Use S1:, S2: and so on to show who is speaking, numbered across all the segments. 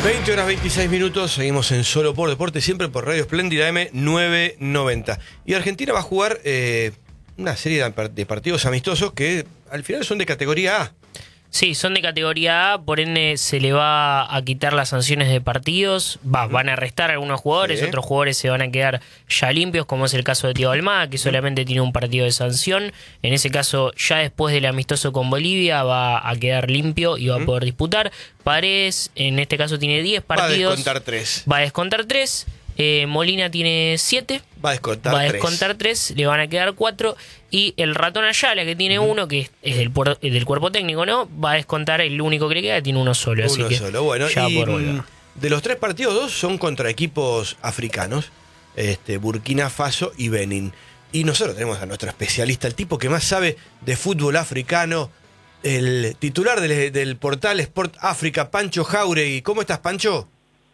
S1: 20 horas 26 minutos, seguimos en Solo por Deporte, siempre por Radio Espléndida M990. Y Argentina va a jugar una serie de partidos amistosos que al final son de categoría A.
S2: Sí, son de categoría A, por ende se le va a quitar las sanciones de partidos, van a restar a algunos jugadores,
S1: Sí.
S2: Otros jugadores se van a quedar ya limpios, como es el caso de Thiago Almada, que solamente tiene un partido de sanción. En ese caso, ya después del amistoso con Bolivia, va a quedar limpio y va a poder disputar. Paredes, en este caso, tiene 10 partidos.
S1: Va a descontar 3.
S2: Va a descontar 3. Molina tiene 7.
S1: Va a descontar
S2: 3, le van a quedar 4. Y el Ratón Ayala, que tiene 1, que es del cuerpo técnico, ¿no? Va a descontar el único que le queda, tiene 1 solo.
S1: Uno
S2: así que
S1: solo, bueno.
S2: ya
S1: Y
S2: por volver.
S1: de los 3 partidos, 2 son contra equipos africanos, Burkina Faso y Benín. Y nosotros tenemos a nuestro especialista, el tipo que más sabe de fútbol africano, el titular del portal Sport África, Pancho Jauregui. ¿Cómo estás, Pancho?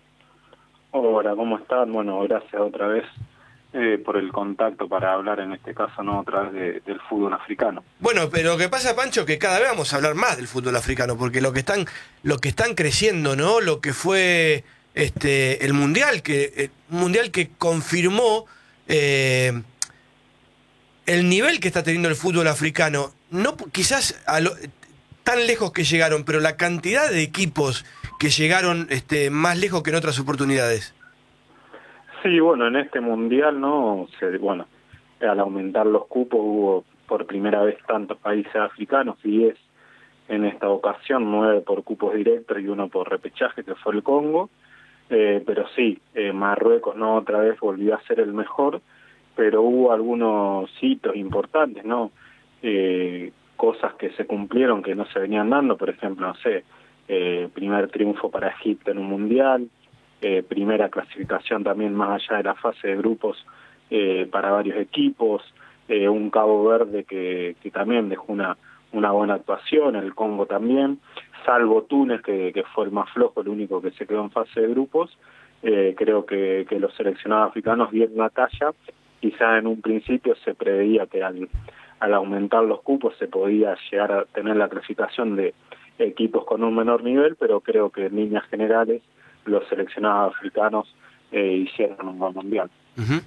S3: Hola, ¿cómo están? Bueno, gracias otra vez por el contacto para hablar, en este caso, no otra vez del fútbol africano.
S1: Bueno, pero lo que pasa, Pancho, que cada vez vamos a hablar más del fútbol africano, porque lo que están creciendo, ¿no? Lo que fue el mundial que confirmó el nivel que está teniendo el fútbol africano. No quizás tan lejos que llegaron, pero la cantidad de equipos que llegaron más lejos que en otras oportunidades.
S3: Sí, bueno, en este mundial, ¿no? Al aumentar los cupos hubo por primera vez tantos países africanos, 10 en esta ocasión, 9 por cupos directos y 1 por repechaje, que fue el Congo. Pero sí, Marruecos, ¿no? Otra vez volvió a ser el mejor, pero hubo algunos hitos importantes, ¿no? Cosas que se cumplieron que no se venían dando, por ejemplo, no sé, primer triunfo para Egipto en un mundial, primera clasificación también más allá de la fase de grupos para varios equipos, un Cabo Verde que también dejó una buena actuación, el Congo también, salvo Túnez que fue el más flojo, el único que se quedó en fase de grupos. Creo que los seleccionados africanos dieron la talla. Quizá en un principio se preveía que al aumentar los cupos se podía llegar a tener la clasificación de equipos con un menor nivel, pero creo que en líneas generales los seleccionados africanos hicieron un buen mundial.
S1: Uh-huh.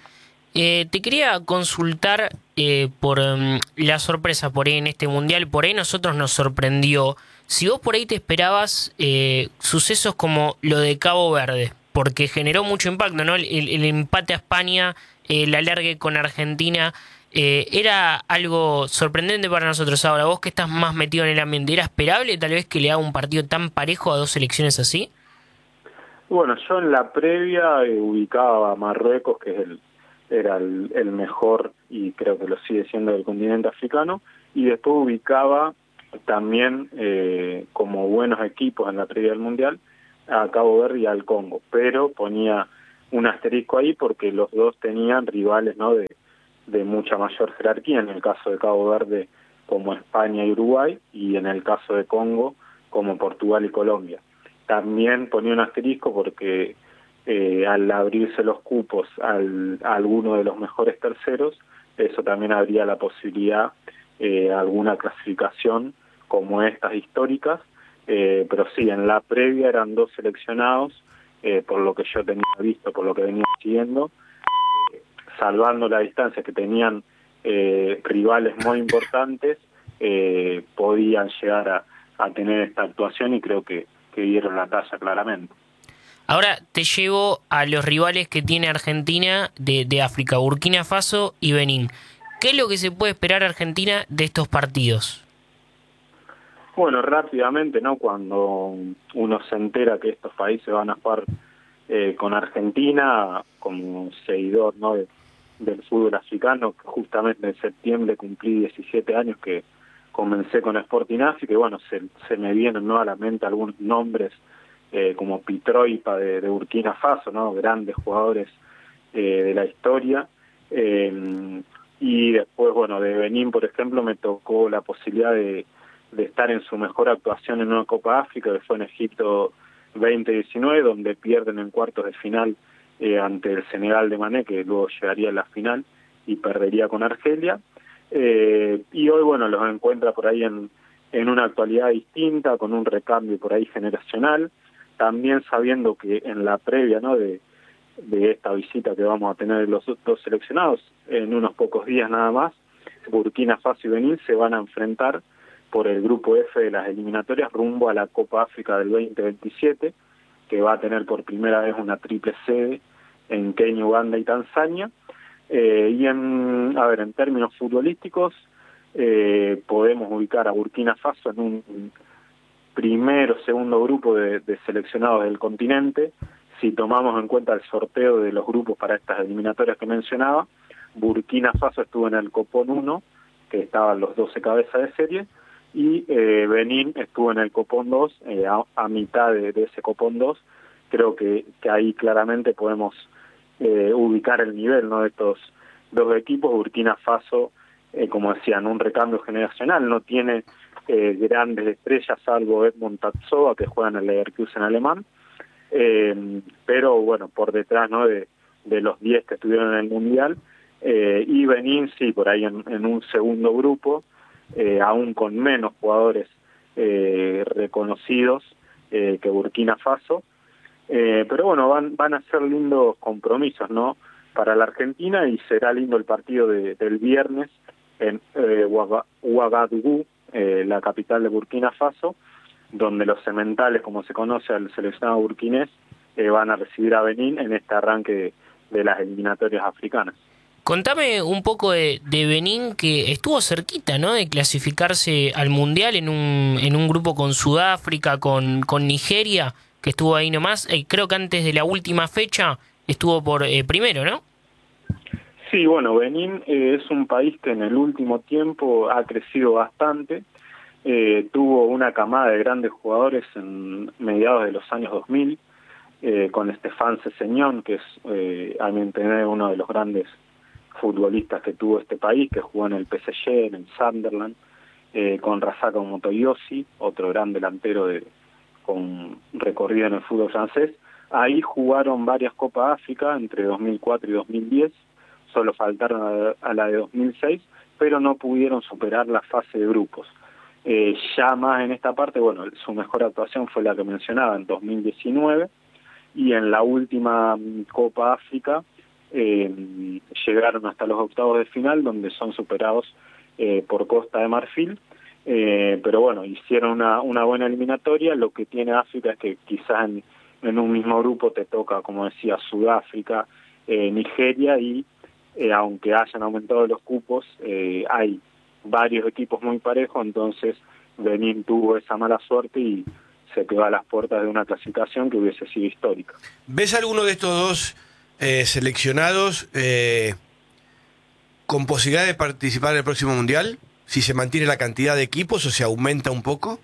S2: Te quería consultar por la sorpresa por ahí en este mundial. Por ahí nosotros nos sorprendió. Si vos por ahí te esperabas sucesos como lo de Cabo Verde, porque generó mucho impacto, ¿no? El empate a España, el alargue con Argentina, era algo sorprendente para nosotros. Ahora, vos que estás más metido en el ambiente, ¿era esperable tal vez que le haga un partido tan parejo a dos selecciones así?
S3: Bueno, yo en la previa ubicaba a Marruecos, que era el mejor y creo que lo sigue siendo del continente africano, y después ubicaba también como buenos equipos en la previa del Mundial a Cabo Verde y al Congo, pero ponía un asterisco ahí porque los dos tenían rivales, ¿no? de mucha mayor jerarquía, en el caso de Cabo Verde como España y Uruguay, y en el caso de Congo como Portugal y Colombia. También ponía un asterisco porque al abrirse los cupos a alguno de los mejores terceros, eso también habría la posibilidad alguna clasificación como estas históricas, pero sí, en la previa eran dos seleccionados, por lo que yo tenía visto, por lo que venía siguiendo, salvando la distancia, que tenían rivales muy importantes, podían llegar a tener esta actuación, y creo que dieron la talla claramente.
S2: Ahora te llevo a los rivales que tiene Argentina de África, Burkina Faso y Benín. ¿Qué es lo que se puede esperar Argentina de estos partidos?
S3: Bueno, rápidamente, ¿no? Cuando uno se entera que estos países van a jugar con Argentina, como seguidor, ¿no? del fútbol africano, que justamente en septiembre cumplí 17 años que comencé con Sporting África, y bueno, se me vienen, ¿no? a la mente algunos nombres como Pitroipa de Burkina Faso, ¿no? Grandes jugadores de la historia. Y después, bueno, de Benín, por ejemplo, me tocó la posibilidad de estar en su mejor actuación en una Copa África, que fue en Egipto 2019, donde pierden en cuartos de final ante el Senegal de Mané, que luego llegaría a la final y perdería con Argelia. Y hoy, bueno, los encuentra por ahí en una actualidad distinta, con un recambio por ahí generacional. también sabiendo que en la previa, ¿no?, de esta visita que vamos a tener los dos seleccionados, en unos pocos días nada más, Burkina Faso y Benín se van a enfrentar por el grupo F de las eliminatorias rumbo a la Copa África del 2027, que va a tener por primera vez una triple sede en Kenia, Uganda y Tanzania. En términos futbolísticos, podemos ubicar a Burkina Faso en un primero o segundo grupo de seleccionados del continente. Si tomamos en cuenta el sorteo de los grupos para estas eliminatorias que mencionaba, Burkina Faso estuvo en el Copón 1, que estaban los 12 cabezas de serie, y Benín estuvo en el Copón 2, a mitad de ese Copón 2. Creo que ahí claramente podemos ubicar el nivel, ¿no?, de estos dos equipos. Burkina Faso, como decían, un recambio generacional, no tiene grandes estrellas salvo Edmond Tapsoba, que juega en el Leverkusen alemán, pero bueno, por detrás, ¿no?, de los 10 que estuvieron en el Mundial, y Benín sí, por ahí en un segundo grupo, aún con menos jugadores reconocidos que Burkina Faso, pero bueno, van a ser lindos compromisos, ¿no?, para la Argentina, y será lindo el partido del viernes en Ouagadougou, la capital de Burkina Faso, donde los sementales, como se conoce al seleccionado burkinés, van a recibir a Benín en este arranque de las eliminatorias africanas.
S2: Contame un poco de Benín, que estuvo cerquita, ¿no?, de clasificarse al Mundial en un grupo con Sudáfrica, con Nigeria, que estuvo ahí nomás. Creo que antes de la última fecha estuvo por primero, ¿no?
S3: Sí, bueno, Benín es un país que en el último tiempo ha crecido bastante. Tuvo una camada de grandes jugadores en mediados de los años 2000, con Stéphane Sessegnon, que es, a mi entender, uno de los grandes futbolistas que tuvo este país, que jugó en el PSG, en el Sunderland, con Razaka Motoyosi, otro gran delantero con recorrido en el fútbol francés. Ahí jugaron varias Copas África entre 2004 y 2010, solo faltaron a la de 2006, pero no pudieron superar la fase de grupos. Ya más en esta parte, bueno, su mejor actuación fue la que mencionaba en 2019, y en la última Copa África llegaron hasta los octavos de final, donde son superados por Costa de Marfil, pero bueno, hicieron una buena eliminatoria. Lo que tiene África es que quizás en un mismo grupo te toca, como decía, Sudáfrica, Nigeria, y aunque hayan aumentado los cupos, hay varios equipos muy parejos, entonces Benín tuvo esa mala suerte y se quedó a las puertas de una clasificación que hubiese sido histórica.
S1: ¿Ves alguno de estos dos seleccionados con posibilidad de participar en el próximo Mundial? ¿Si se mantiene la cantidad de equipos o se aumenta un poco?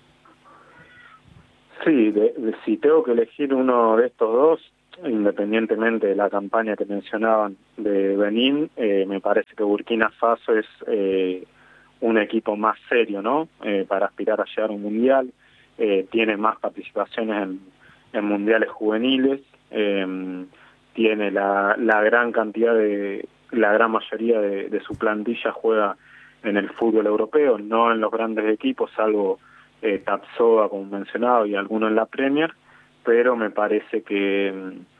S3: Sí, si tengo que elegir uno de estos dos, independientemente de la campaña que mencionaban de Benín, me parece que Burkina Faso es un equipo más serio, ¿no?, para aspirar a llegar a un Mundial. Tiene más participaciones en mundiales juveniles, tiene la gran cantidad la gran mayoría de su plantilla juega en el fútbol europeo, no en los grandes equipos, salvo Tapsoba, como mencionado, y algunos en la Premier, pero me parece que